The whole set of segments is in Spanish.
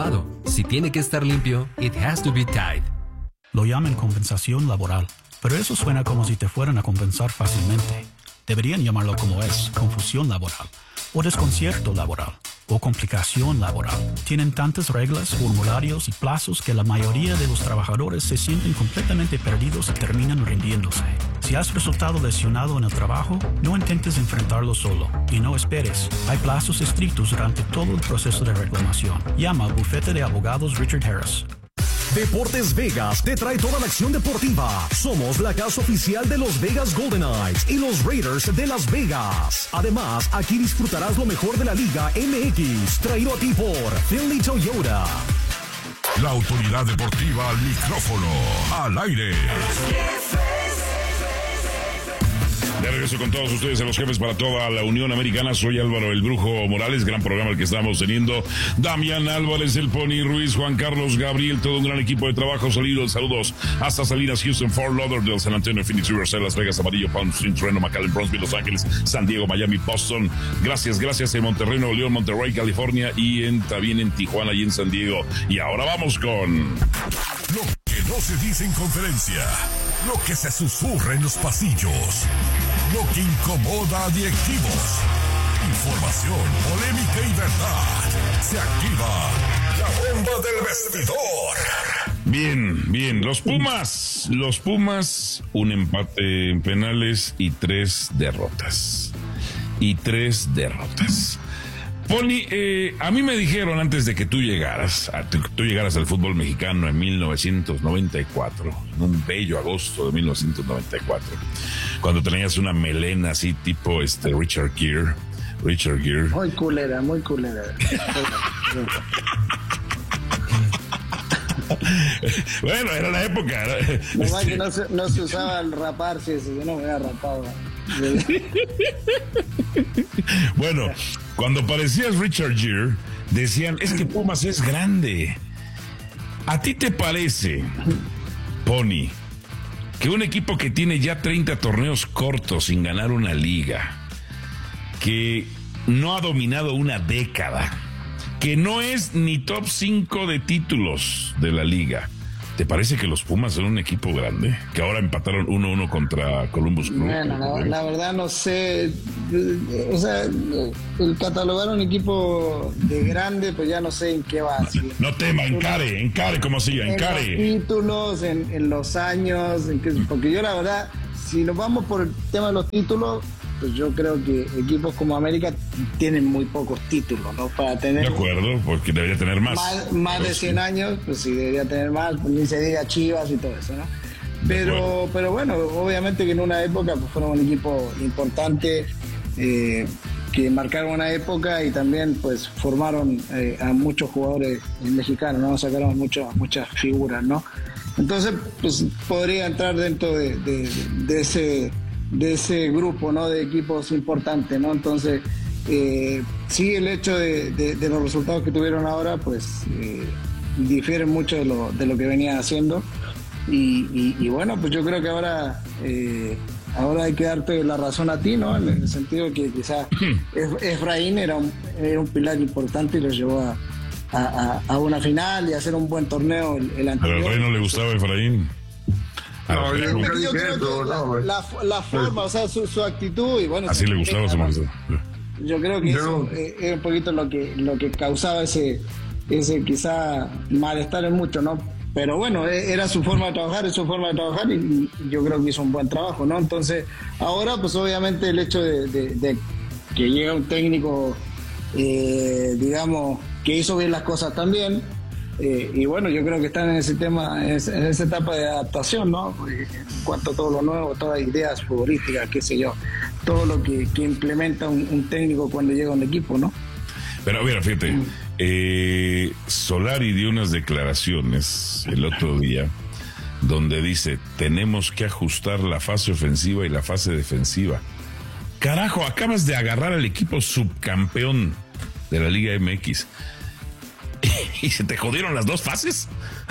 lavado. Si tiene que estar limpio, it has to be Tide. Lo llaman compensación laboral, pero eso suena como si te fueran a compensar fácilmente. Deberían llamarlo como es, confusión laboral, o desconcierto laboral, o complicación laboral. Tienen tantas reglas, formularios y plazos que la mayoría de los trabajadores se sienten completamente perdidos y terminan rindiéndose. Si has resultado lesionado en el trabajo, no intentes enfrentarlo solo y no esperes. Hay plazos estrictos durante todo el proceso de reclamación. Llama al bufete de abogados Richard Harris. Deportes Vegas te trae toda la acción deportiva. Somos la casa oficial de los Vegas Golden Knights y los Raiders de Las Vegas. Además, aquí disfrutarás lo mejor de la Liga MX, traído a ti por Finley Toyota. La autoridad deportiva al micrófono, al aire. De regreso con todos ustedes en Los Jefes para toda la Unión Americana. Soy Álvaro el Brujo Morales, gran programa el que estamos teniendo. Damián Álvarez, el Pony Ruiz, Juan Carlos Gabriel, todo un gran equipo de trabajo. Saludos hasta Salinas, Houston, Fort Lauderdale, San Antonio, Phoenix, Riverside, Las Vegas, Amarillo, Palm Springs, Reno, McAllen, Bronzeville, Los Ángeles, San Diego, Miami, Boston. Gracias en Monterrey, Nuevo León, Monterrey, California y también en Tijuana y en San Diego. Y ahora vamos con... Lo que no se dice en conferencia, lo que se susurra en los pasillos, lo que incomoda a directivos. Información, polémica y verdad. Se activa la bomba del vestidor. Bien. Los Pumas, un empate en penales y 3 derrotas. Pony, a mí me dijeron antes de que tú llegaras al fútbol mexicano en 1994, en un bello agosto de 1994, cuando tenías una melena así tipo Richard Gere. Muy culera. Bueno, era la época. Nomás que no se usaban raparse, eso, yo no me había rapado. Bueno, cuando parecías Richard Gere, decían, es que Pumas es grande. ¿A ti te parece, Pony, que un equipo que tiene ya 30 torneos cortos sin ganar una liga, que no ha dominado una década, que no es ni top 5 de títulos de la liga, ¿te parece que los Pumas son un equipo grande? Que ahora empataron 1-1 contra Columbus Crew. Bueno, la verdad no sé. O sea, el catalogar un equipo de grande, pues ya no sé en qué va. No tema, encare, como siga, encare. En los títulos, en los años, porque yo la verdad si nos vamos por el tema de los títulos, pues yo creo que equipos como América tienen muy pocos títulos, ¿no? Para tener... De acuerdo, porque debería tener más. Más de 100 años, pues sí, debería tener más, pues ni se diga Chivas y todo eso, ¿no? Pero bueno, obviamente que en una época pues fueron un equipo importante, que marcaron una época y también pues formaron a muchos jugadores mexicanos, ¿no? Sacaron muchas figuras, ¿no? Entonces, pues podría entrar dentro de ese grupo, ¿no? De equipos importantes, ¿no? Entonces, sí, el hecho de los resultados que tuvieron ahora, pues difieren mucho de lo que venían haciendo. Y bueno, pues yo creo que ahora hay que darte la razón a ti, ¿no? En el sentido de que quizás Efraín era un pilar importante y lo llevó a una final y a hacer un buen torneo el anterior. Pero al Rey no le gustaba Efraín. No, yo creo que la forma, o sea, su actitud y bueno. Así le gustaba su maestro. Yo creo que eso es un poquito lo que causaba ese quizá malestar en muchos, ¿no? Pero bueno, era su forma de trabajar, y yo creo que hizo un buen trabajo, ¿no? Entonces, ahora pues obviamente el hecho de que llega un técnico, digamos, que hizo bien las cosas también, y bueno, yo creo que están en ese tema, en esa etapa de adaptación, ¿no? En cuanto a todo lo nuevo, todas las ideas futbolísticas, qué sé yo, todo lo que implementa un técnico cuando llega a un equipo, ¿no? Pero mira, fíjate, Solari dio unas declaraciones el otro día donde dice, tenemos que ajustar la fase ofensiva y la fase defensiva. Carajo, acabas de agarrar al equipo subcampeón de la Liga MX y se te jodieron las dos fases.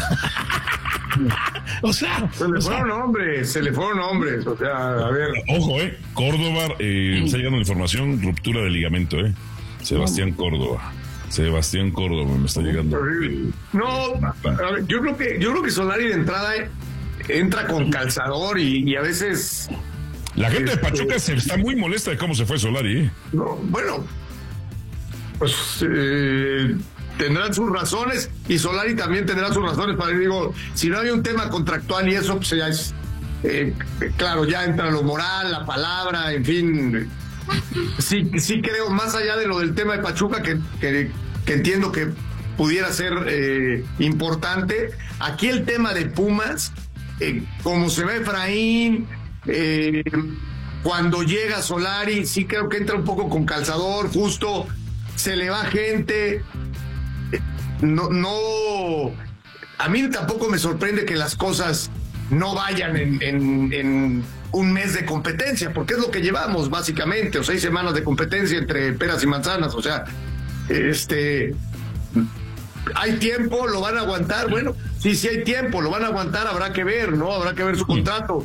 O sea, se le fueron hombres, o sea, a ver. Ojo, Córdoba, está llegando la información, ruptura de ligamento, Sebastián Córdoba me está llegando. No, a ver, yo creo que Solari de entrada entra con calzador y a veces la gente de Pachuca se está muy molesta de cómo se fue Solari. No, bueno, pues tendrán sus razones y Solari también tendrá sus razones para digo, si no había un tema contractual y eso pues ya es claro, ya entra lo moral, la palabra, en fin. Sí creo, más allá de lo del tema de Pachuca, que entiendo que pudiera ser importante. Aquí el tema de Pumas, como se ve Efraín, cuando llega Solari, sí creo que entra un poco con calzador, justo se le va gente. No, a mí tampoco me sorprende que las cosas no vayan en un mes de competencia, porque es lo que llevamos básicamente, o 6 semanas de competencia entre peras y manzanas, o sea, hay tiempo, lo van a aguantar, bueno, sí hay tiempo, lo van a aguantar, habrá que ver, ¿no? Habrá que ver su contrato.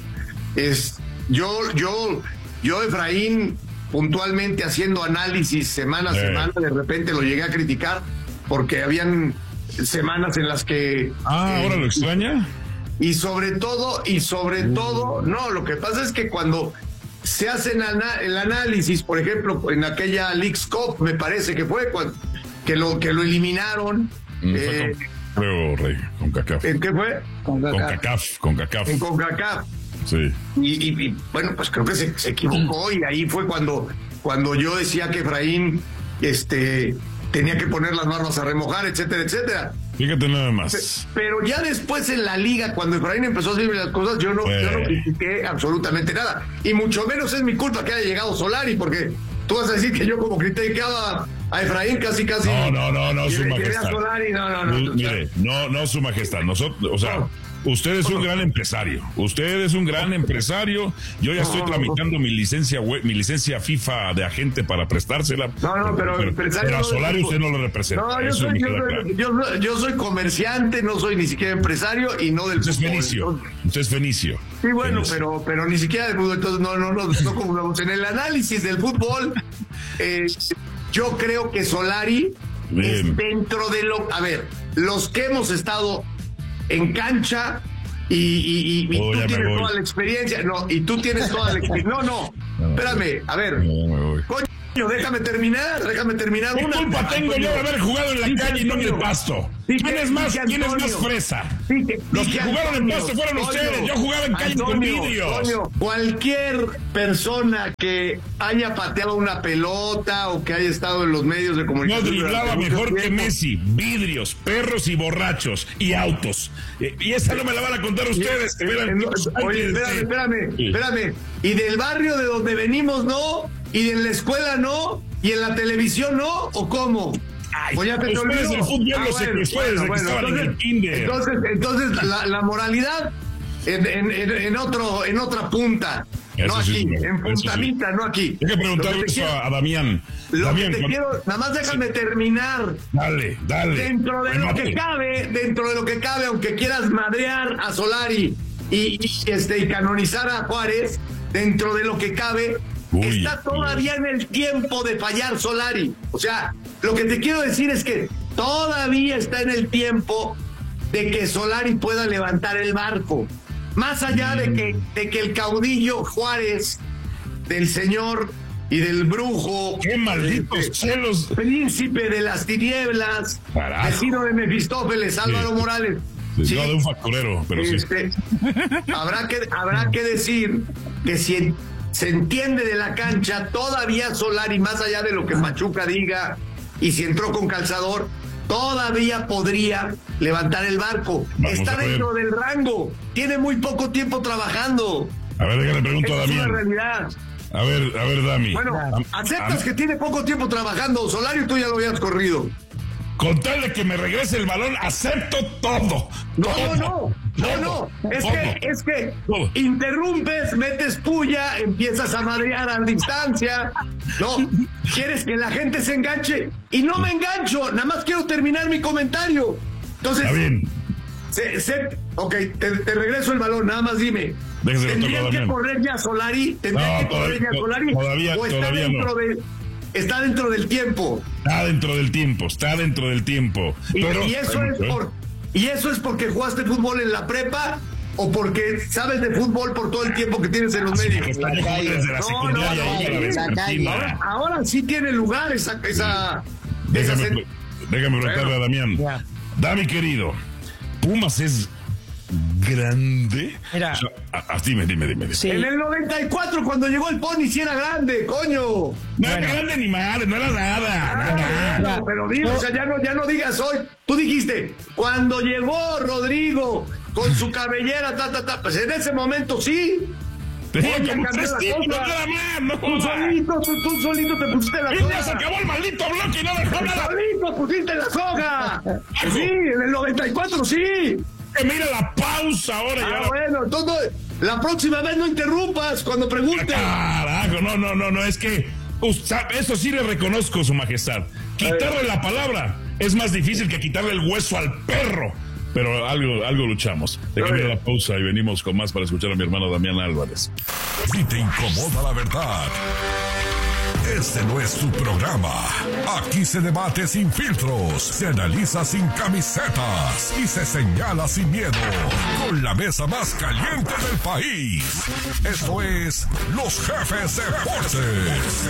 Yo Efraín, puntualmente haciendo análisis semana a semana, de repente lo llegué a criticar, porque habían semanas en las que... ¿ahora lo extraña? Y sobre todo, no, lo que pasa es que cuando se hace el análisis, por ejemplo, en aquella Leagues Cup, me parece que fue, que lo eliminaron. Creo, Rey, con CONCACAF. ¿En qué fue? Con CONCACAF. En CONCACAF. Sí. Y bueno, pues creo que se equivocó y ahí fue cuando yo decía que Efraín tenía que poner las manos a remojar, etcétera, etcétera. Fíjate nada más. Pero ya después en la liga, cuando Efraín empezó a hacer las cosas, yo no critiqué absolutamente nada. Y mucho menos es mi culpa que haya llegado Solari, porque tú vas a decir que yo como criticaba a Efraín casi. No, su majestad. Solari, Mire, no, su majestad. Nosotros, o sea, usted es un gran empresario. Yo ya estoy tramitando mi licencia FIFA de agente para prestársela. Pero a Solari usted no lo representa. Yo soy comerciante, no soy ni siquiera empresario y no del fútbol. Usted es fenicio. Sí, bueno, pero ni siquiera del fútbol. Entonces no como en el análisis del fútbol. Yo creo que Solari es dentro de lo... A ver, los que hemos estado en cancha y tú tienes toda la experiencia. No, y tú tienes toda la experiencia. No, espérame, a ver. Déjame terminar ¿Qué una. culpa tengo yo de haber jugado en la calle y no en el pasto? ¿Quién es más fresa? Los que jugaron en pasto fueron ustedes. Yo jugaba en calle con vidrios. Cualquier persona que haya pateado una pelota o que haya estado en los medios de comunicación. No driblaba mejor que Messi. Vidrios, perros y borrachos y autos. Y esa no me la van a contar ustedes. Oye, espérame. Y del barrio de donde venimos, ¿no? Y en la escuela, ¿no? Y en la televisión, ¿no? ¿O cómo? Pues ya te ustedes el fútbol lo secuestró desde que estaban en el kinder. Entonces la moralidad en otra punta. Eso no aquí, sí, en puntamita, no aquí. Hay que preguntarle eso a Damián. Damián, que te quiero, nada más déjame terminar. Dale. Dentro de lo que cabe, aunque quieras madrear a Solari y canonizar a Juárez, dentro de lo que cabe, está todavía en el tiempo de fallar Solari. O sea, lo que te quiero decir es que todavía está en el tiempo de que Solari pueda levantar el barco. Más allá de que el caudillo Juárez, del señor y del brujo, ¡qué malditos celos! Príncipe de las tinieblas, vecino de Mefistófeles, Álvaro Morales. Sí, no de un facturero, pero sí. Habrá que decir que si se entiende de la cancha, todavía Solari, más allá de lo que Pachuca diga, y si entró con calzador, todavía podría levantar el barco. Está dentro del rango. Tiene muy poco tiempo trabajando. A ver, déjale pregunto a Damián. Es una realidad. A ver, Dami. Bueno, aceptas que tiene poco tiempo trabajando. Solari, tú ya lo habías corrido. Con tal de que me regrese el balón, acepto todo. No. Es que interrumpes, metes puya, empiezas a madrear a distancia. No, quieres que la gente se enganche. Y no me engancho, nada más quiero terminar mi comentario. Entonces, está bien. Te regreso el balón, nada más dime. ¿Tendrían que correr ya Solari? Todavía no. Está dentro del tiempo. Está dentro del tiempo. ¿Y eso es porque jugaste fútbol en la prepa o porque sabes de fútbol por todo el tiempo que tienes en los medios? Desde la secundaria. Ahora sí tiene lugar esa déjame preguntarle a Damián. Dami, querido, Pumas es grande. Mira. Dime. Sí. En el 94, cuando llegó el Pony, sí era grande, coño. No era grande ni madre, no era nada. Pero digo, o sea, ya no digas hoy. Tú dijiste, cuando llegó Rodrigo con su cabellera, pues en ese momento sí. Tú solito te pusiste la soga. Ya se acabó el maldito bloque y no dejó nada. Solito pusiste la soga. Sí, en el 94 sí. Mira la pausa ahora. Bueno, entonces la próxima vez no interrumpas cuando preguntes. Carajo, no, es que eso sí le reconozco, su majestad. Quitarle la palabra es más difícil que quitarle el hueso al perro. Pero algo luchamos. Déjame ir a la pausa y venimos con más para escuchar a mi hermano Damián Álvarez. Si te incomoda la verdad, este no es su programa. Aquí se debate sin filtros, se analiza sin camisetas y se señala sin miedo. Con la mesa más caliente del país. Esto es Los Jefes Deportes.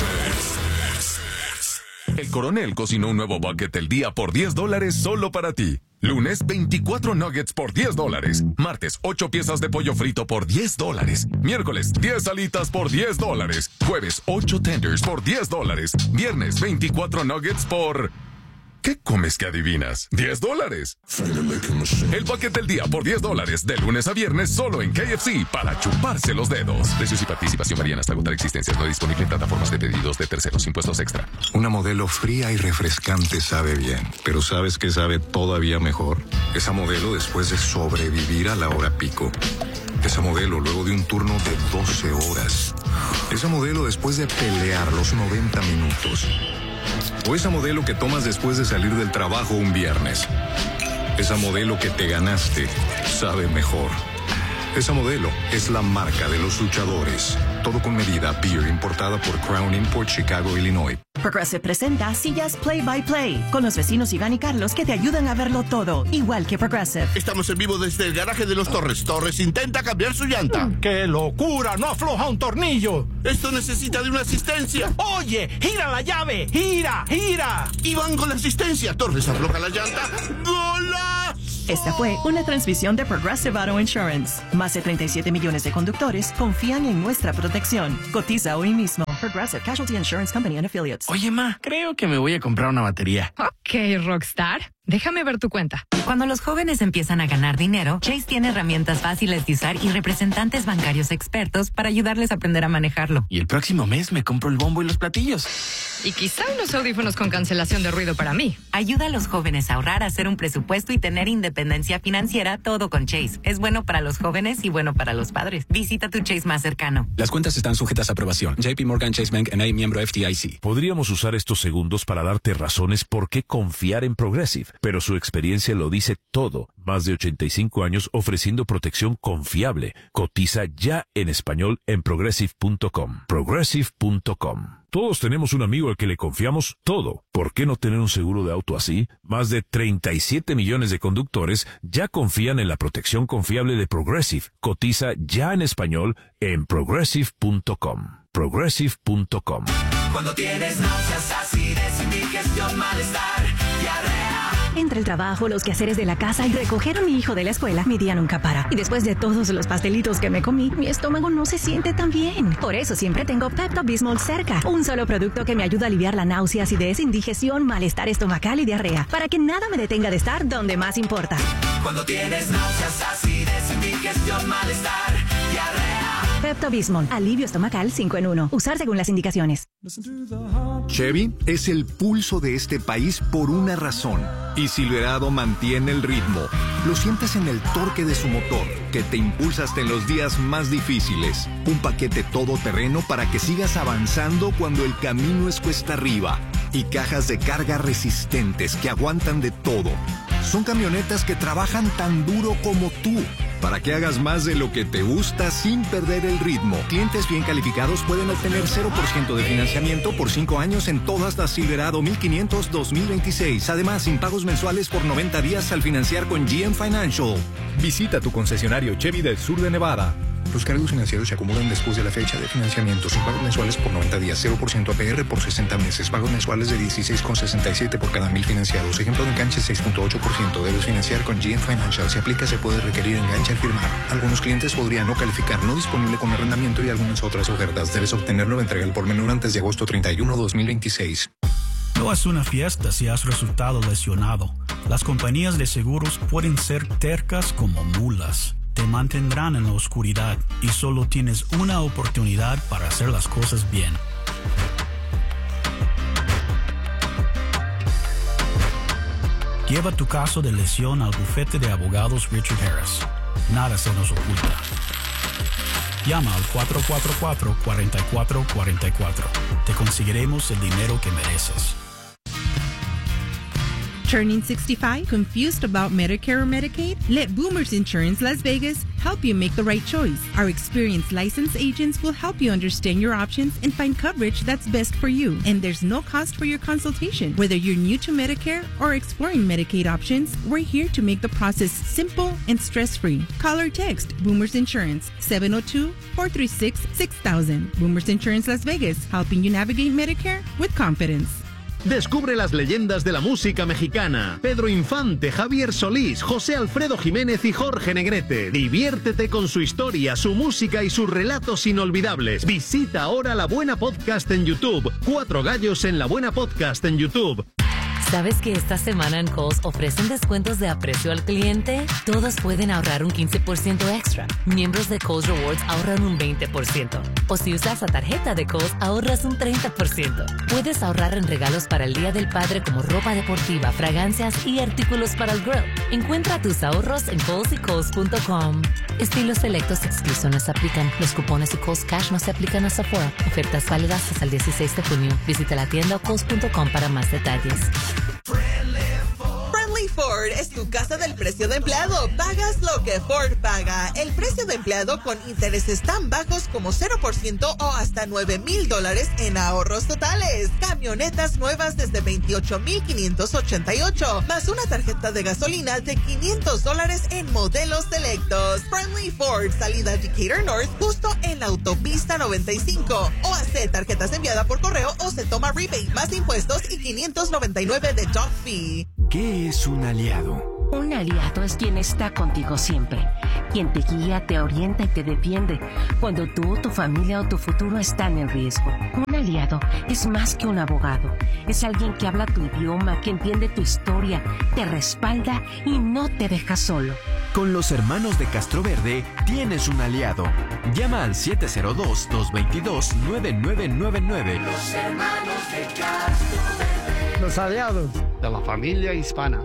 El Coronel cocinó un nuevo bucket del día por $10 solo para ti. Lunes, 24 nuggets por $10. Martes, 8 piezas de pollo frito por $10. Miércoles, 10 alitas por $10. Jueves, 8 tenders por $10. Viernes, 24 nuggets por... ¿Qué comes que adivinas? $10. El paquete del día por $10. De lunes a viernes solo en KFC para chuparse los dedos. Precios y participación varían hasta agotar existencias. No disponible en plataformas de pedidos de terceros. Impuestos extra. Una Modelo fría y refrescante sabe bien. Pero ¿sabes qué sabe todavía mejor? Esa Modelo después de sobrevivir a la hora pico. Esa Modelo luego de un turno de 12 horas. Esa Modelo después de pelear los 90 minutos. O esa Modelo que tomas después de salir del trabajo un viernes. Esa Modelo que te ganaste sabe mejor. Esa Modelo es la marca de los luchadores. Todo con medida. Beer importada por Crown Import, Chicago, Illinois. Progressive presenta sillas Play by Play con los vecinos Iván y Carlos que te ayudan a verlo todo, igual que Progressive. Estamos en vivo desde el garaje de los Torres. Torres intenta cambiar su llanta. ¡Qué locura! ¡No afloja un tornillo! Esto necesita de una asistencia. ¡Oye! ¡Gira la llave! ¡Gira! ¡Gira! Iván con la asistencia. Torres afloja la llanta. ¡Golazo! Esta fue una transmisión de Progressive Auto Insurance. Más de 37 millones de conductores confían en nuestra protección. Cotiza hoy mismo. Progressive Casualty Insurance Company and Affiliates. Oye, ma, creo que me voy a comprar una batería. Ok, Rockstar. Déjame ver tu cuenta. Cuando los jóvenes empiezan a ganar dinero, Chase tiene herramientas fáciles de usar y representantes bancarios expertos para ayudarles a aprender a manejarlo. Y el próximo mes me compro el bombo y los platillos. Y quizá unos audífonos con cancelación de ruido para mí. Ayuda a los jóvenes a ahorrar, a hacer un presupuesto y tener independencia financiera, todo con Chase. Es bueno para los jóvenes y bueno para los padres. Visita tu Chase más cercano. Las cuentas están sujetas a aprobación. JP Morgan Chase Bank N.A., miembro FDIC. Podríamos usar estos segundos para darte razones por qué confiar en Progressive, pero su experiencia lo dice todo. Más de 85 años ofreciendo protección confiable. Cotiza ya en español en progressive.com. Progressive.com. Todos tenemos un amigo al que le confiamos todo. ¿Por qué no tener un seguro de auto así? Más de 37 millones de conductores ya confían en la protección confiable de Progressive. Cotiza ya en español en progressive.com. Progressive.com. Cuando tienes náuseas, acidez, indigestión, malestar, diarrea. Entre el trabajo, los quehaceres de la casa y recoger a mi hijo de la escuela, mi día nunca para. Y después de todos los pastelitos que me comí, mi estómago no se siente tan bien. Por eso siempre tengo Pepto-Bismol cerca. Un solo producto que me ayuda a aliviar la náusea, acidez, indigestión, malestar estomacal y diarrea. Para que nada me detenga de estar donde más importa. Cuando tienes náuseas, acidez, indigestión, malestar, diarrea. Pepto-Bismol, alivio estomacal 5 en 1. Usar según las indicaciones. Chevy es el pulso de este país por una razón. Y Silverado mantiene el ritmo. Lo sientes en el torque de su motor, que te impulsa hasta en los días más difíciles. Un paquete todoterreno para que sigas avanzando cuando el camino es cuesta arriba. Y cajas de carga resistentes que aguantan de todo. Son camionetas que trabajan tan duro como tú, para que hagas más de lo que te gusta sin perder el ritmo. Clientes bien calificados pueden obtener 0% de financiamiento por 5 años en todas las Silverado 1500 2026. Además, sin pagos mensuales por 90 días al financiar con GM Financial. Visita tu concesionario Chevy del sur de Nevada. Los cargos financieros se acumulan después de la fecha de financiamiento, sin pagos mensuales por 90 días, 0% APR por 60 meses, pagos mensuales de 16,67 por cada 1000 financiados. Ejemplo de enganche 6.8%. Debes financiar con GM Financial. Si aplica, se puede requerir enganche al firmar. Algunos clientes podrían no calificar, no disponible con arrendamiento y algunas otras ofertas. Debes obtenerlo de entrega al por menor antes de agosto 31, 2026. No es una fiesta si has resultado lesionado. Las compañías de seguros pueden ser tercas como mulas. Te mantendrán en la oscuridad y solo tienes una oportunidad para hacer las cosas bien. Lleva tu caso de lesión al bufete de abogados Richard Harris. Nada se nos oculta. Llama al 444-4444. Te conseguiremos el dinero que mereces. Turning 65? Confused about Medicare or Medicaid? Let Boomers Insurance Las Vegas help you make the right choice. Our experienced licensed agents will help you understand your options and find coverage that's best for you. And there's no cost for your consultation. Whether you're new to Medicare or exploring Medicaid options, we're here to make the process simple and stress-free. Call or text Boomers Insurance 702-436-6000. Boomers Insurance Las Vegas, helping you navigate Medicare with confidence. Descubre las leyendas de la música mexicana. Pedro Infante, Javier Solís, José Alfredo Jiménez y Jorge Negrete. Diviértete con su historia, su música y sus relatos inolvidables. Visita ahora La Buena Podcast en YouTube. 4 gallos en La Buena Podcast en YouTube. ¿Sabes que esta semana en Kohl's ofrecen descuentos de aprecio al cliente? Todos pueden ahorrar un 15% extra. Miembros de Kohl's Rewards ahorran un 20%. O si usas la tarjeta de Kohl's, ahorras un 30%. Puedes ahorrar en regalos para el Día del Padre como ropa deportiva, fragancias y artículos para el grill. Encuentra tus ahorros en Kohl's y Kohl's.com. Estilos selectos y exclusiones aplican. Los cupones y Kohl's Cash no se aplican a Sephora. Ofertas válidas hasta el 16 de junio. Visita la tienda o Kohl's.com para más detalles. Friendly Ford Ford es tu casa del precio de empleado. Pagas lo que Ford paga. El precio de empleado con intereses tan bajos como 0% o hasta $9,000 en ahorros totales. Camionetas nuevas desde $28,588, más una tarjeta de gasolina de $500 en modelos selectos. Friendly Ford, salida Decatur North, justo en la autopista 95. O hace tarjetas enviadas por correo o se toma rebate, más impuestos y $599 de dock fee. ¿Qué es un aliado? Un aliado es quien está contigo siempre, quien te guía, te orienta y te defiende cuando tú, tu familia o tu futuro están en riesgo. Un aliado es más que un abogado, es alguien que habla tu idioma, que entiende tu historia, te respalda y no te deja solo. Con los hermanos de Castroverde tienes un aliado. Llama al 702-222-9999. Los hermanos de Castroverde. Los aliados de la familia hispana.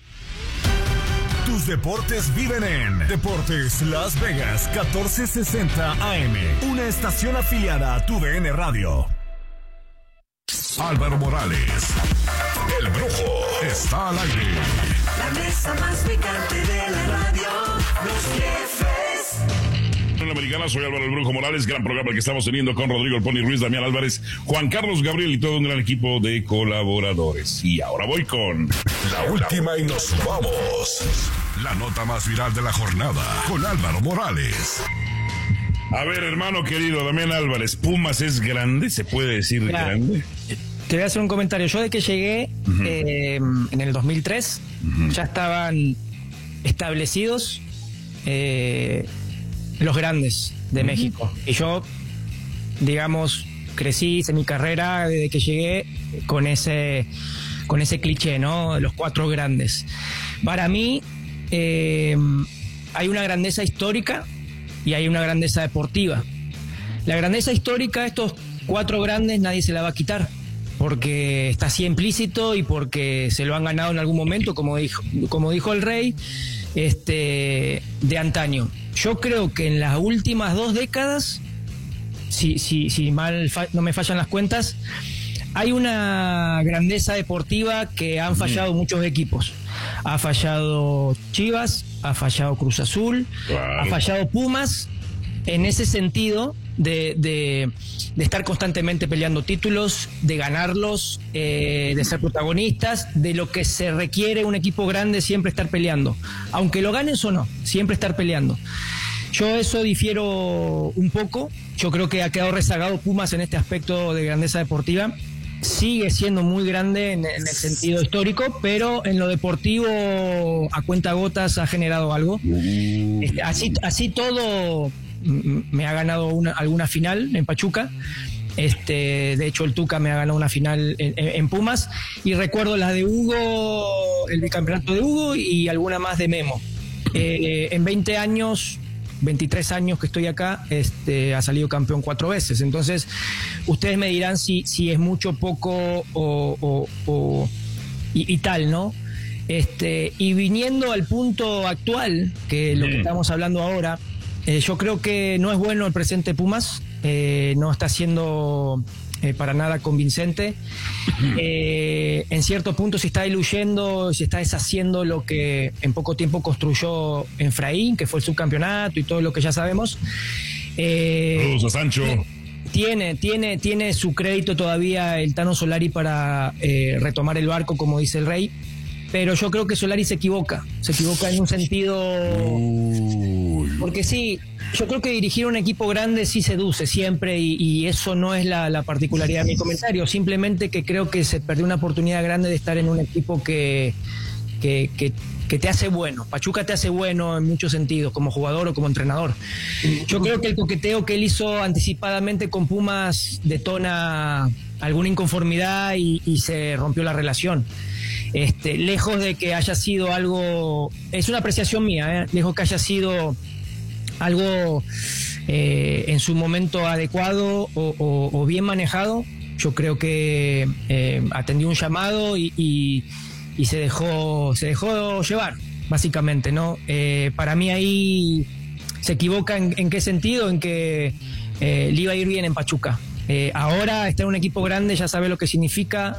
Tus deportes viven en Deportes Las Vegas 1460 AM, una estación afiliada a TUDN Radio. Álvaro Morales, el Brujo, está al aire. La mesa más picante de la radio, los jefes. Americana, soy Álvaro el Brujo Morales, gran programa que estamos teniendo con Rodrigo el Pony Ruiz, Damián Álvarez, Juan Carlos Gabriel y todo un gran equipo de colaboradores. Y ahora voy con la última y nos vamos. La nota más viral de la jornada con Álvaro Morales. A ver, hermano querido Damián Álvarez, ¿Pumas es grande? ¿Se puede decir grande? Te voy a hacer un comentario. Yo de que llegué en el 2003, ya estaban establecidos los grandes de México. Y yo, digamos, crecí, hice mi carrera desde que llegué con ese cliché, ¿no? Los 4 grandes. Para mí, hay una grandeza histórica y hay una grandeza deportiva. La grandeza histórica, estos 4 grandes, nadie se la va a quitar, porque está así implícito y porque se lo han ganado en algún momento, como dijo el Rey, de antaño. Yo creo que en las últimas 2 décadas, si no me fallan las cuentas, hay una grandeza deportiva que han fallado muchos equipos. Ha fallado Chivas, ha fallado Cruz Azul, ha fallado Pumas, en ese sentido de estar constantemente peleando títulos, de ganarlos, de ser protagonistas, de lo que se requiere un equipo grande, siempre estar peleando. Aunque lo ganes o no, siempre estar peleando. Yo eso difiero un poco. Yo creo que ha quedado rezagado Pumas en este aspecto de grandeza deportiva. Sigue siendo muy grande en el sentido histórico, pero en lo deportivo a cuentagotas ha generado algo. Así todo me ha ganado alguna final en Pachuca. De hecho el Tuca me ha ganado una final en Pumas, y recuerdo las de Hugo, el bicampeonato de Hugo, y alguna más de Memo. En 23 años que estoy acá, ha salido campeón 4 veces. Entonces, ustedes me dirán si es mucho, poco y tal, ¿no? Y viniendo al punto actual, que lo que estamos hablando ahora, yo creo que no es bueno el presente Pumas, no está siendo para nada convincente. En cierto punto se está diluyendo, se está deshaciendo lo que en poco tiempo construyó Efraín, que fue el subcampeonato y todo lo que ya sabemos. Saludos a Sancho. Tiene su crédito todavía el Tano Solari para retomar el barco, como dice el Rey, pero yo creo que Solari se equivoca en un sentido, porque sí, yo creo que dirigir un equipo grande sí seduce siempre, y eso no es la particularidad de mi comentario, simplemente que creo que se perdió una oportunidad grande de estar en un equipo que te hace bueno. Pachuca te hace bueno en muchos sentidos, como jugador o como entrenador. Yo creo que el coqueteo que él hizo anticipadamente con Pumas detona alguna inconformidad y se rompió la relación. Lejos de que haya sido algo, es una apreciación mía, lejos que haya sido algo en su momento adecuado o bien manejado, yo creo que atendió un llamado y se dejó llevar, básicamente, ¿no? Para mí ahí se equivoca en qué sentido, en que le iba a ir bien en Pachuca. Ahora está en un equipo grande, ya sabe lo que significa.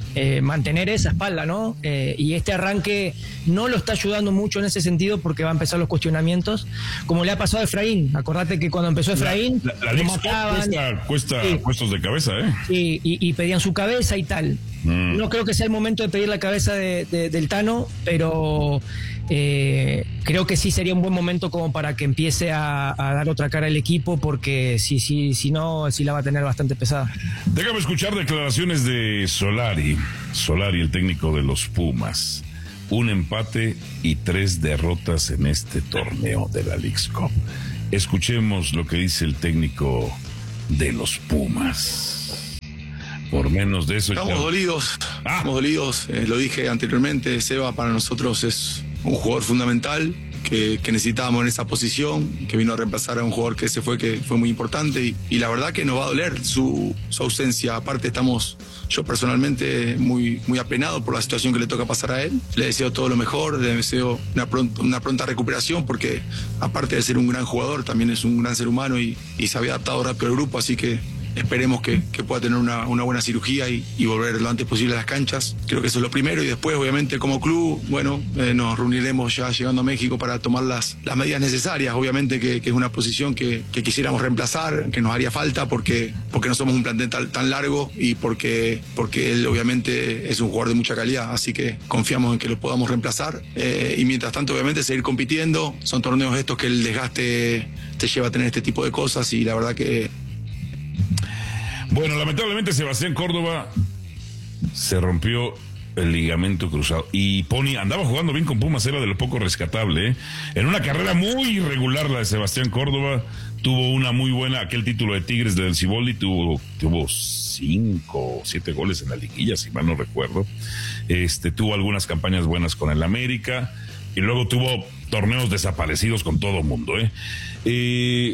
mantener esa espalda, ¿no? Y este arranque no lo está ayudando mucho en ese sentido porque va a empezar los cuestionamientos, como le ha pasado a Efraín. Acordate que cuando empezó Efraín, lo mataban. Cuesta puestos de cabeza, ¿eh? Y pedían su cabeza y tal. No creo que sea el momento de pedir la cabeza del Tano, pero creo que sí sería un buen momento como para que empiece a dar otra cara al equipo, porque si no, sí la va a tener bastante pesada. Déjame escuchar declaraciones de Solari, el técnico de los Pumas. 1 empate y 3 derrotas en este torneo de la Leagues Cup. Escuchemos lo que dice el técnico de los Pumas. Por menos de eso... Estamos dolidos, lo dije anteriormente. Seba para nosotros es un jugador fundamental que necesitábamos en esa posición, que vino a reemplazar a un jugador que fue muy importante, y la verdad que nos va a doler su ausencia. Aparte estamos, yo personalmente, muy apenado por la situación que le toca pasar a él. Le deseo todo lo mejor, le deseo una pronta recuperación, porque aparte de ser un gran jugador, también es un gran ser humano y se había adaptado rápido al grupo, así que esperemos que pueda tener una buena cirugía y volver lo antes posible a las canchas. Creo que eso es lo primero, y después obviamente como club, nos reuniremos ya llegando a México para tomar las medidas necesarias. Obviamente que es una posición que quisiéramos reemplazar, que nos haría falta porque no somos un plantel tan largo, y porque él obviamente es un jugador de mucha calidad, así que confiamos en que lo podamos reemplazar, y mientras tanto obviamente seguir compitiendo. Son torneos estos que el desgaste te lleva a tener este tipo de cosas, y la verdad que... Bueno, lamentablemente Sebastián Córdoba se rompió el ligamento cruzado. Y Pony andaba jugando bien con Pumas, era de lo poco rescatable, ¿eh? En una carrera muy irregular la de Sebastián Córdoba. Tuvo una muy buena, aquel título de Tigres del Ciboldi, tuvo 5 o 7 goles en la liguilla, si mal no recuerdo. Tuvo algunas campañas buenas con el América, y luego tuvo torneos desaparecidos con todo el mundo, ¿eh?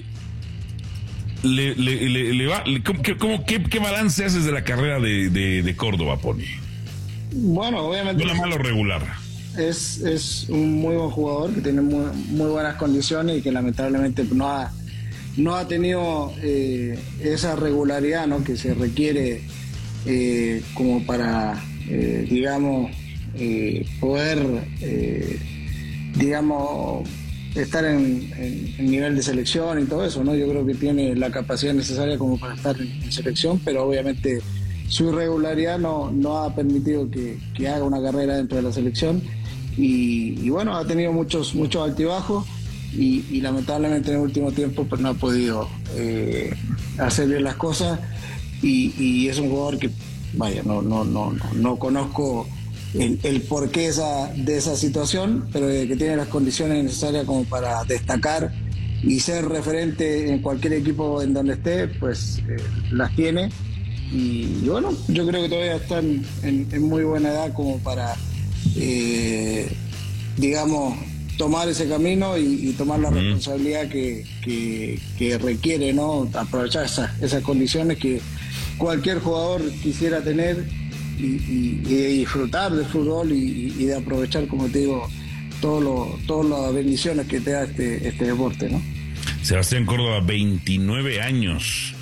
¿Qué balance haces de la carrera de Córdoba, Pony? Bueno, obviamente... ¿Una mala o regular? Es un muy buen jugador que tiene muy buenas condiciones, y que lamentablemente no ha tenido esa regularidad, ¿no?, que se requiere como para, poder, estar en nivel de selección y todo eso, ¿no? Yo creo que tiene la capacidad necesaria como para estar en selección, pero obviamente su irregularidad no ha permitido que haga una carrera dentro de la selección, y bueno, ha tenido muchos altibajos, y lamentablemente en el último tiempo pues no ha podido hacer bien las cosas, y es un jugador que, no conozco el porqué de esa situación, pero que tiene las condiciones necesarias como para destacar y ser referente en cualquier equipo en donde esté, pues las tiene, y bueno, yo creo que todavía está en muy buena edad como para tomar ese camino y tomar la responsabilidad que requiere, ¿no?, aprovechar esas condiciones que cualquier jugador quisiera tener, y disfrutar del fútbol y de aprovechar, como te digo, todas las bendiciones que te da este deporte, ¿no? Sebastián Córdoba, 29 años,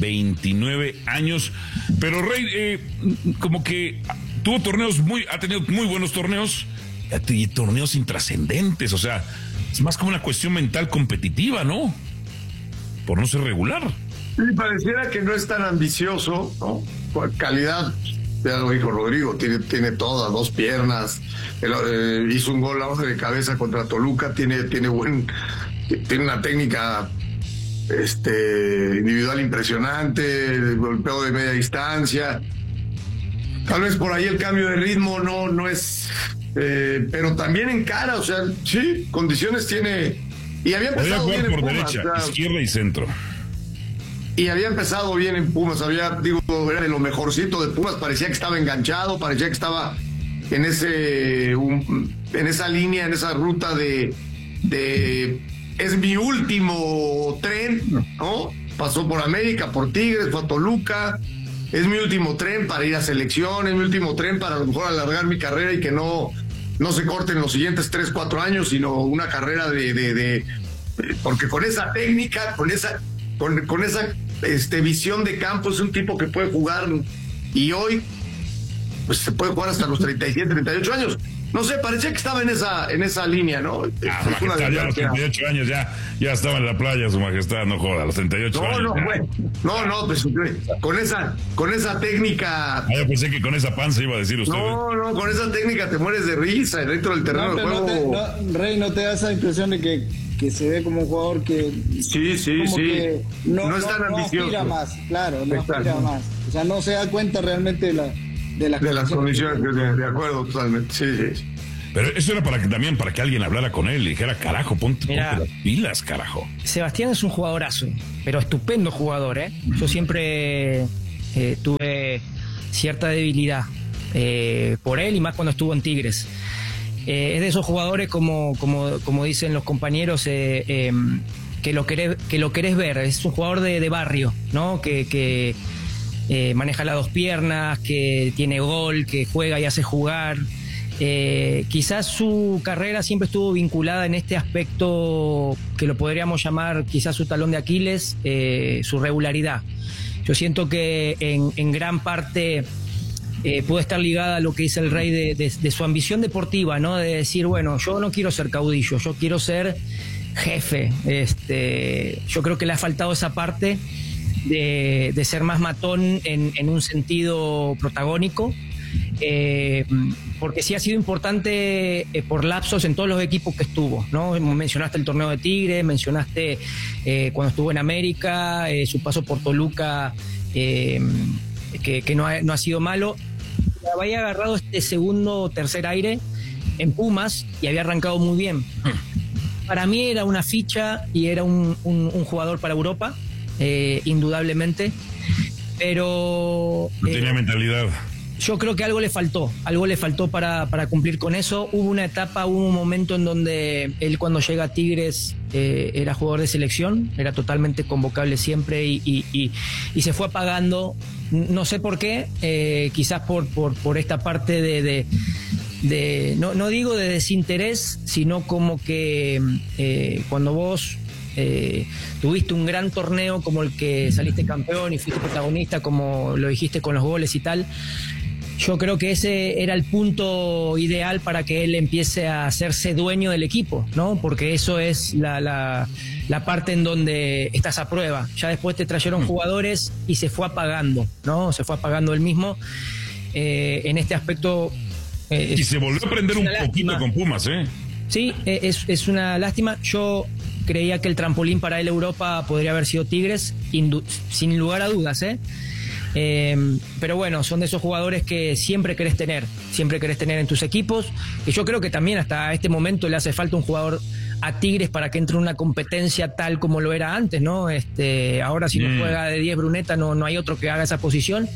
pero Rey, como que ha tenido muy buenos torneos, y torneos intrascendentes, o sea, es más como una cuestión mental competitiva, ¿no? Por no ser regular. Y pareciera que no es tan ambicioso, ¿no? Por calidad, ya lo dijo Rodrigo, tiene todas, 2 piernas, hizo un gol de cabeza contra Toluca, tiene una técnica individual impresionante, el golpeo de media distancia. Tal vez por ahí el cambio de ritmo no es, pero también encara, o sea, sí, condiciones tiene, y había empezado bien en Pumas, derecha, izquierda y centro. Y había empezado bien en Pumas, era de lo mejorcito de Pumas, parecía que estaba enganchado, parecía que estaba en esa línea, en esa ruta de es mi último tren, ¿no? Pasó por América, por Tigres, fue a Toluca, es mi último tren para ir a selección, es mi último tren para a lo mejor alargar mi carrera y que no se corten los siguientes 3-4 años, sino una carrera porque con esa técnica, con esa visión de campo, es un tipo que puede jugar, y hoy pues se puede jugar hasta los 37, 38 años. No sé, parecía que estaba en esa línea, ¿no? Majestad, ya a los 38 años ya estaba en la playa, su majestad, no joda, a los 38 años. No, pues con esa técnica. Yo pensé que con esa panza iba a decir usted. No, con esa técnica te mueres de risa dentro del terreno de juego. Rey, ¿no te da esa impresión de que se ve como un jugador que... Sí. Que no es tan ambicioso. Aspira más, claro, no aspira más. O sea, no se da cuenta realmente de las condiciones. De acuerdo, totalmente. Sí. Pero eso era para que alguien hablara con él y dijera, carajo, ponte las pilas, carajo. Sebastián es un jugadorazo, pero estupendo jugador, ¿eh? Yo siempre tuve cierta debilidad por él y más cuando estuvo en Tigres. Es de esos jugadores como dicen los compañeros que lo querés ver. Es un jugador de barrio, ¿no? Que maneja las dos piernas, que tiene gol, que juega y hace jugar. Quizás su carrera siempre estuvo vinculada en este aspecto que lo podríamos llamar quizás su talón de Aquiles, su regularidad. Yo siento que en gran parte puede estar ligada a lo que dice el Rey de su ambición deportiva, ¿no? De decir, bueno, yo no quiero ser caudillo, yo quiero ser jefe. Yo creo que le ha faltado esa parte de ser más matón en un sentido protagónico, porque sí ha sido importante por lapsos en todos los equipos que estuvo, ¿no? Mencionaste el torneo de Tigre, mencionaste cuando estuvo en América, su paso por Toluca, que no ha sido malo. Había agarrado este segundo o tercer aire en Pumas y había arrancado muy bien. Para mí era una ficha y era un jugador para Europa, indudablemente, pero no tenía mentalidad. Yo creo que algo le faltó para cumplir con eso. Hubo un momento en donde él, cuando llega a Tigres, era jugador de selección, era totalmente convocable siempre y se fue apagando. No sé por qué, quizás por esta parte de no digo de desinterés, sino como que cuando vos tuviste un gran torneo como el que saliste campeón y fuiste protagonista, como lo dijiste con los goles y tal, yo creo que ese era el punto ideal para que él empiece a hacerse dueño del equipo, ¿no? Porque eso es la parte en donde estás a prueba. Ya después te trajeron jugadores y se fue apagando, ¿no? Se fue apagando él mismo. En este aspecto... y se volvió a prender un poquito con Pumas, ¿eh? Sí, es una lástima. Yo creía que el trampolín para él Europa podría haber sido Tigres, sin lugar a dudas, ¿eh? Pero bueno, son de esos jugadores que siempre querés tener en tus equipos, y yo creo que también hasta este momento le hace falta un jugador a Tigres para que entre en una competencia tal como lo era antes, ¿no? Ahora si no juega de 10 Bruneta, no hay otro que haga esa posición,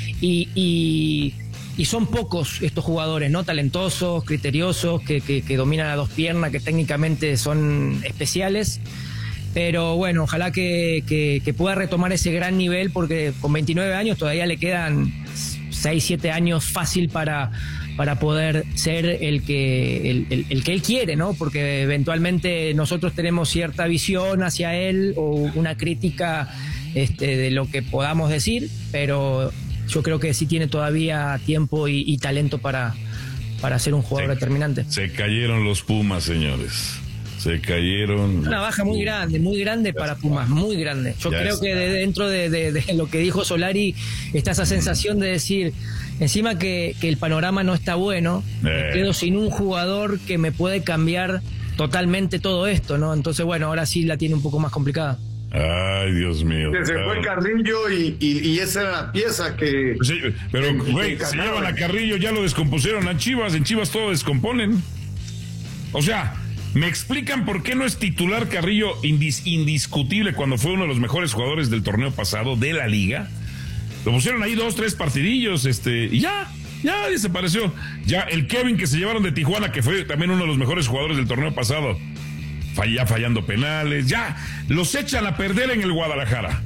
y son pocos estos jugadores, ¿no? Talentosos, criteriosos, que dominan a dos piernas, que técnicamente son especiales. Pero bueno, ojalá que pueda retomar ese gran nivel, porque con 29 años todavía le quedan 6, 7 años fácil para poder ser el que él quiere, ¿no? Porque eventualmente nosotros tenemos cierta visión hacia él o una crítica de lo que podamos decir, pero yo creo que sí tiene todavía tiempo y talento para ser un jugador determinante. Se cayeron los Pumas, señores. Se cayeron. Una baja muy grande para Pumas, muy grande. Yo creo que dentro de lo que dijo Solari está esa sensación de decir, encima que el panorama no está bueno, quedo sin un jugador que me puede cambiar totalmente todo esto, ¿no? Entonces, bueno, ahora sí la tiene un poco más complicada. Ay, Dios mío. Se fue Carrillo y esa era la pieza que... Sí, pero, güey, se llevan a Carrillo, ya lo descompusieron a Chivas, en Chivas todo descomponen. O sea... ¿Me explican por qué no es titular Carrillo indiscutible cuando fue uno de los mejores jugadores del torneo pasado de la liga? Lo pusieron ahí 2, 3 partidillos, y ya desapareció. Ya el Kevin que se llevaron de Tijuana, que fue también uno de los mejores jugadores del torneo pasado, fallando penales, ya los echan a perder en el Guadalajara.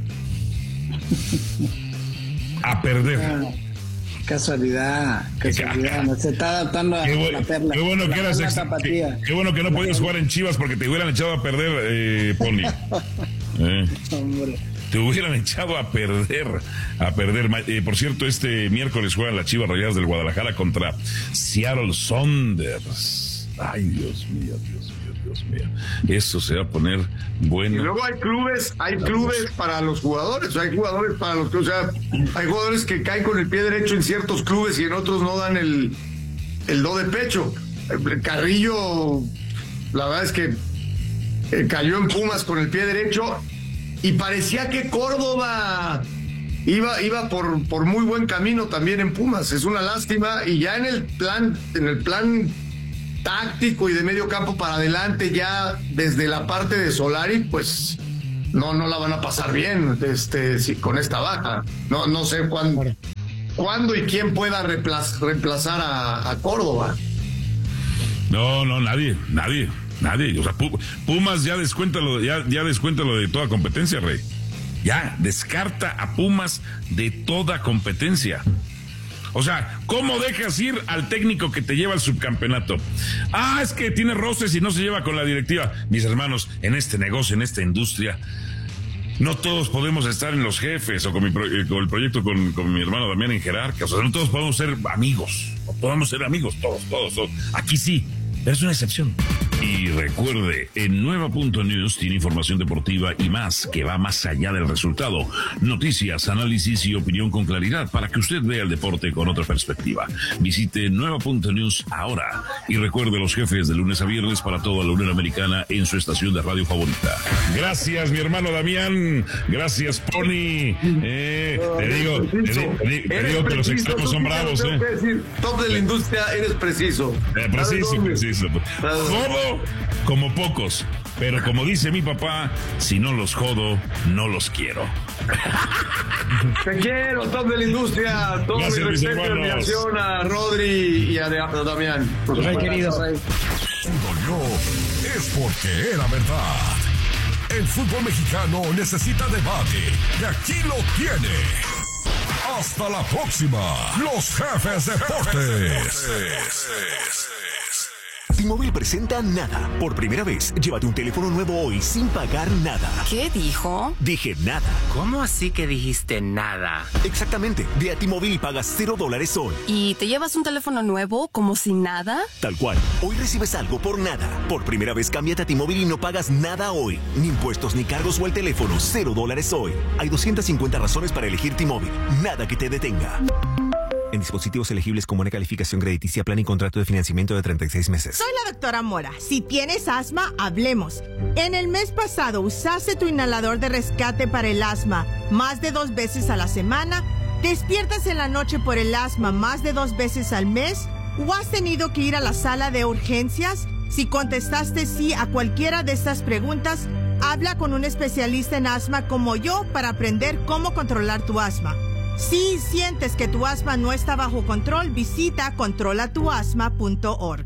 A perder. Casualidad, se está adaptando a la perla. Qué bueno que no podías jugar en Chivas porque te hubieran echado a perder, Pony. Hombre. te hubieran echado a perder. Por cierto, este miércoles juegan las Chivas Rayadas del Guadalajara contra Seattle Sounders. Ay, Dios mío. Eso se va a poner bueno. Y luego hay clubes para los jugadores, hay jugadores para los que, o sea, hay jugadores que caen con el pie derecho en ciertos clubes y en otros no dan el do de pecho. Carrillo, la verdad es que cayó en Pumas con el pie derecho y parecía que Córdoba iba por muy buen camino también en Pumas. Es una lástima, y ya en el plan táctico y de medio campo para adelante, ya desde la parte de Solari, pues no la van a pasar bien con esta baja. No sé cuándo y quién pueda reemplazar a Córdoba. No, nadie. O sea, Pumas ya descuenta lo de toda competencia, Rey. Ya descarta a Pumas de toda competencia. O sea, ¿cómo dejas ir al técnico que te lleva al subcampeonato? Es que tiene roces y no se lleva con la directiva. Mis hermanos, en este negocio, en esta industria, no todos podemos estar en los jefes, o con el proyecto con mi hermano Damián en Jerarca. O sea, no todos podemos ser amigos. O podemos ser amigos todos. Aquí sí, pero es una excepción. Y recuerde, en Nueva.News tiene información deportiva y más, que va más allá del resultado. Noticias, análisis y opinión con claridad para que usted vea el deporte con otra perspectiva. Visite Nueva.News ahora. Y recuerde, los jefes de lunes a viernes para toda la Unión Americana en su estación de radio favorita. Gracias, mi hermano Damián. Gracias, Pony. Te digo que los extremos son bravos. Top de la industria, eres preciso. Preciso. Jodo como pocos, pero como dice mi papá, si no los jodo, no los quiero. Te quiero, top de la industria. Todo mi respeto y admiración a Rodri y a Damián. Muy querido. No, es porque era verdad. El fútbol mexicano necesita debate y aquí lo tiene. Hasta la próxima, los jefes deportes. T-Mobile presenta Nada. Por primera vez, llévate un teléfono nuevo hoy sin pagar nada. ¿Qué dijo? Dije nada. ¿Cómo así que dijiste nada? Exactamente. Ve a T-Mobile y pagas $0 hoy. ¿Y te llevas un teléfono nuevo como sin nada? Tal cual. Hoy recibes algo por nada. Por primera vez, cámbiate a T-Mobile y no pagas nada hoy. Ni impuestos ni cargos o el teléfono. $0 hoy. Hay 250 razones para elegir T-Mobile. Nada que te detenga. En dispositivos elegibles con buena calificación crediticia, plan y contrato de financiamiento de 36 meses. Soy la doctora Mora. Si tienes asma, hablemos. En el mes pasado, ¿usaste tu inhalador de rescate para el asma más de 2 veces a la semana? ¿Despiertas en la noche por el asma más de 2 veces al mes? ¿O has tenido que ir a la sala de urgencias? Si contestaste sí a cualquiera de estas preguntas, habla con un especialista en asma como yo para aprender cómo controlar tu asma. Si sientes que tu asma no está bajo control, visita controlatuasma.org.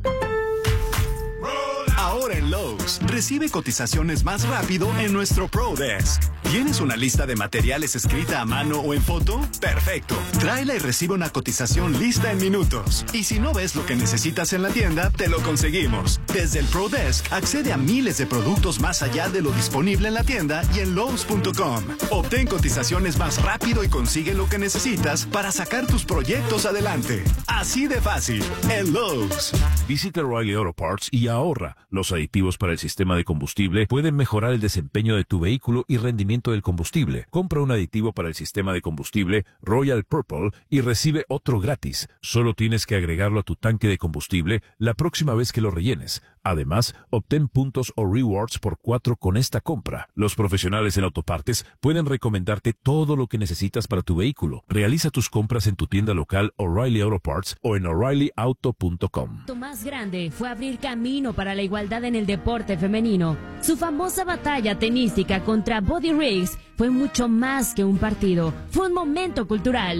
Ahora en Lowe's, recibe cotizaciones más rápido en nuestro Pro Desk. ¿Tienes una lista de materiales escrita a mano o en foto? ¡Perfecto! Tráela y recibe una cotización lista en minutos. Y si no ves lo que necesitas en la tienda, te lo conseguimos. Desde el Pro Desk, accede a miles de productos más allá de lo disponible en la tienda y en Lowe's.com. Obtén cotizaciones más rápido y consigue lo que necesitas para sacar tus proyectos adelante. Así de fácil, en Lowe's. Visita O'Reilly Auto Parts y ahorra. Los aditivos para el sistema de combustible pueden mejorar el desempeño de tu vehículo y rendimiento del combustible. Compra un aditivo para el sistema de combustible Royal Purple y recibe otro gratis. Solo tienes que agregarlo a tu tanque de combustible la próxima vez que lo rellenes. Además, obtén puntos o rewards por 4 con esta compra. Los profesionales en autopartes pueden recomendarte todo lo que necesitas para tu vehículo. Realiza tus compras en tu tienda local O'Reilly Auto Parts o en O'ReillyAuto.com. Lo más grande fue abrir camino para la igualdad en el deporte femenino. Su famosa batalla tenística contra Body Riggs fue mucho más que un partido. Fue un momento cultural.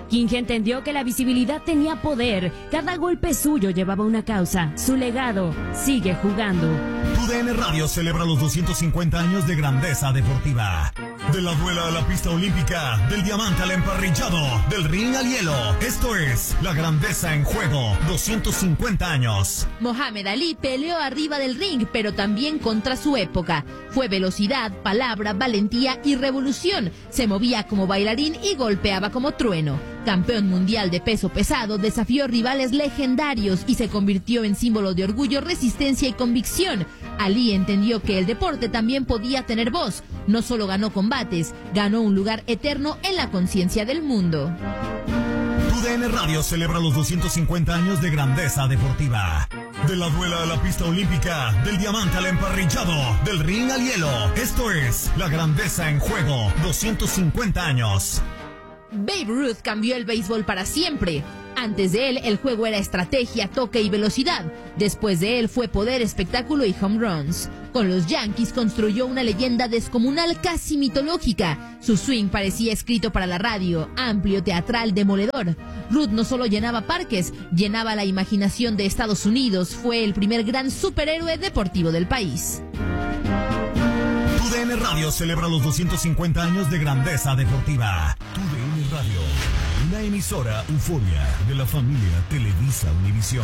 King entendió que la visibilidad tenía poder. Cada golpe suyo llevaba una causa. Su legado sigue jugando. TUDN Radio celebra los 250 años de grandeza deportiva. De la duela a la pista olímpica, del diamante al emparrillado, del ring al hielo. Esto es La Grandeza en Juego, 250 años. Mohamed Ali peleó arriba del ring, pero también contra su época. Fue velocidad, palabra, valentía y revolución. Se movía como bailarín y golpeaba como trueno. Campeón mundial de peso pesado, desafió rivales legendarios y se convirtió en símbolo de orgullo, resistencia y convicción. Ali entendió que el deporte también podía tener voz. No solo ganó combates, ganó un lugar eterno en la conciencia del mundo. TUDN Radio celebra los 250 años de grandeza deportiva. De la duela a la pista olímpica, del diamante al emparrillado, del ring al hielo. Esto es La Grandeza en Juego, 250 años. Babe Ruth cambió el béisbol para siempre. Antes de él, el juego era estrategia, toque y velocidad. Después de él fue poder, espectáculo y home runs. Con los Yankees construyó una leyenda descomunal, casi mitológica. Su swing parecía escrito para la radio, amplio, teatral, demoledor. Ruth no solo llenaba parques, llenaba la imaginación de Estados Unidos. Fue el primer gran superhéroe deportivo del país. TUDN Radio celebra los 250 años de grandeza deportiva. TUDN Radio, una emisora euforia de la familia Televisa Univisión.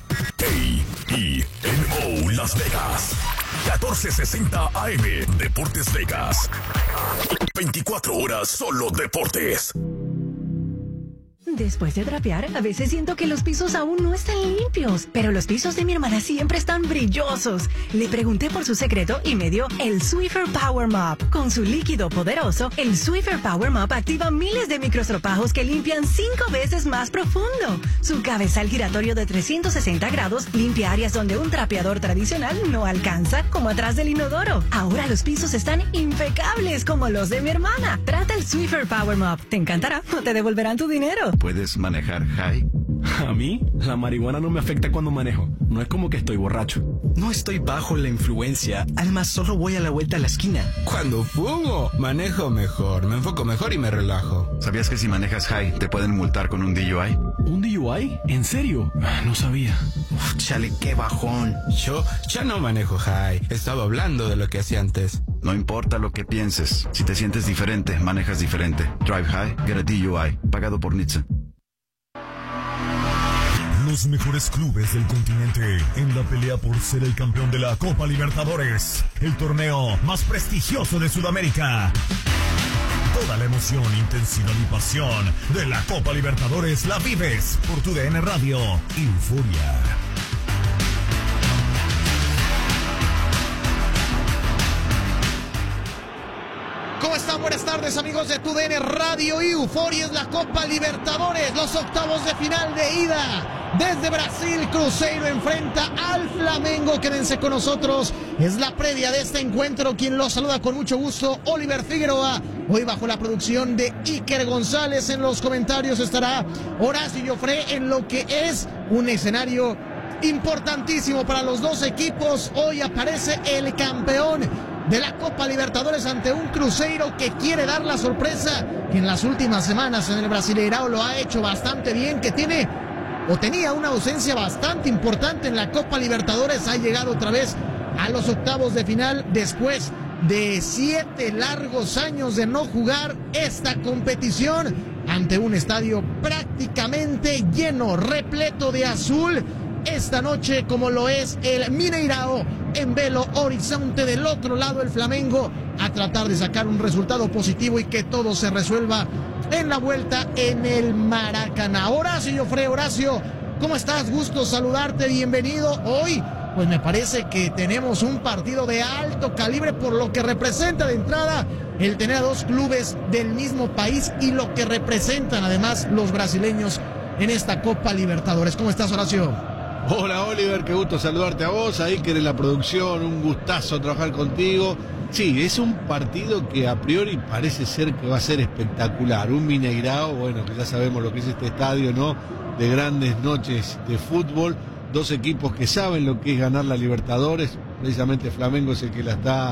KENO Las Vegas, 1460 AM, Deportes Vegas. 24 horas solo deportes. Después de trapear, a veces siento que los pisos aún no están limpios, pero los pisos de mi hermana siempre están brillosos. Le pregunté por su secreto y me dio el Swiffer Power Mop. Con su líquido poderoso, el Swiffer Power Mop activa miles de microestropajos que limpian 5 veces más profundo. Su cabezal giratorio de 360 grados limpia áreas donde un trapeador tradicional no alcanza, como atrás del inodoro. Ahora los pisos están impecables como los de mi hermana. Trata el Swiffer Power Mop. Te encantará o te devolverán tu dinero. ¿Puedes manejar high? A mí, la marihuana no me afecta cuando manejo. No es como que estoy borracho. No estoy bajo la influencia. Además, solo voy a la vuelta a la esquina. Cuando fumo, manejo mejor, me enfoco mejor y me relajo. ¿Sabías que si manejas high te pueden multar con un DUI? ¿Un DUI? ¿En serio? No sabía. Uf, chale, qué bajón. Yo ya no manejo high. Estaba hablando de lo que hacía antes. No importa lo que pienses. Si te sientes diferente, manejas diferente. Drive high, get a DUI. Pagado por NHTSA. Los mejores clubes del continente en la pelea por ser el campeón de la Copa Libertadores, el torneo más prestigioso de Sudamérica. Toda la emoción, intensidad y pasión de la Copa Libertadores la vives por TUDN Radio Euforia. ¿Cómo están? Buenas tardes, amigos de TUDN Radio Euforia. Es la Copa Libertadores, los octavos de final de ida. Desde Brasil, Cruzeiro enfrenta al Flamengo. Quédense con nosotros. Es la previa de este encuentro. Quien los saluda con mucho gusto, Oliver Figueroa. Hoy bajo la producción de Iker González. En los comentarios estará Horacio Joffre en lo que es un escenario importantísimo para los dos equipos. Hoy aparece el campeón de la Copa Libertadores ante un Cruzeiro que quiere dar la sorpresa, que en las últimas semanas en el Brasileirão lo ha hecho bastante bien, que tenía una ausencia bastante importante en la Copa Libertadores. Ha llegado otra vez a los octavos de final después de 7 largos años de no jugar esta competición ante un estadio prácticamente lleno, repleto de azul. Esta noche, como lo es el Mineirao en Belo Horizonte, del otro lado el Flamengo, a tratar de sacar un resultado positivo y que todo se resuelva en la vuelta en el Maracaná. Horacio Joffre, Horacio, ¿cómo estás? Gusto saludarte, bienvenido. Hoy, pues me parece que tenemos un partido de alto calibre por lo que representa de entrada el tener a dos clubes del mismo país y lo que representan además los brasileños en esta Copa Libertadores. ¿Cómo estás, Horacio? Hola Oliver, qué gusto saludarte a vos, ahí que eres la producción, un gustazo trabajar contigo. Sí, es un partido que a priori parece ser que va a ser espectacular, un Mineirao, bueno, que ya sabemos lo que es este estadio, ¿no? De grandes noches de fútbol, dos equipos que saben lo que es ganar la Libertadores, precisamente Flamengo es el que la está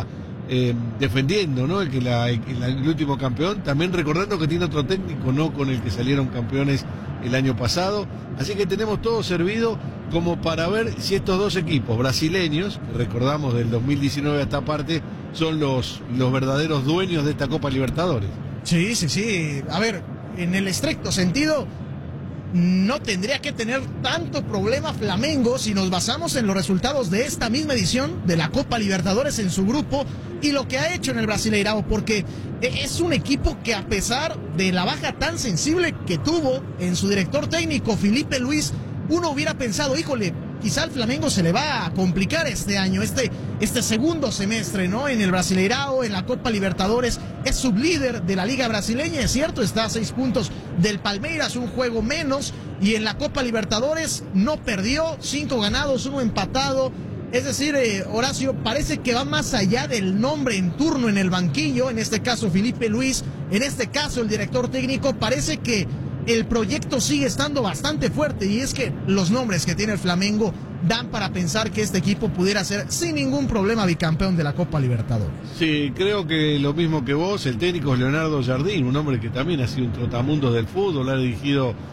defendiendo, ¿no? El último campeón, también recordando que tiene otro técnico, no con el que salieron campeones el año pasado. Así que tenemos todo servido como para ver si estos dos equipos brasileños, que recordamos del 2019 a esta parte, son los verdaderos dueños de esta Copa Libertadores. Sí. A ver, en el estricto sentido, no tendría que tener tanto problema Flamengo si nos basamos en los resultados de esta misma edición de la Copa Libertadores en su grupo y lo que ha hecho en el Brasileirao, porque es un equipo que, a pesar de la baja tan sensible que tuvo en su director técnico Felipe Luis, uno hubiera pensado, híjole, quizá al Flamengo se le va a complicar este año, este segundo semestre, ¿no? En el Brasileirao, en la Copa Libertadores, es sublíder de la Liga Brasileña, es cierto, está a 6 puntos del Palmeiras, un juego menos, y en la Copa Libertadores no perdió, 5 ganados, 1 empatado. Es decir, Horacio, parece que va más allá del nombre en turno en el banquillo, en este caso Felipe Luis, en este caso el director técnico, parece que el proyecto sigue estando bastante fuerte, y es que los nombres que tiene el Flamengo dan para pensar que este equipo pudiera ser sin ningún problema bicampeón de la Copa Libertadores. Sí, creo que lo mismo que vos, el técnico es Leonardo Jardín, un hombre que también ha sido un trotamundos del fútbol, ha dirigido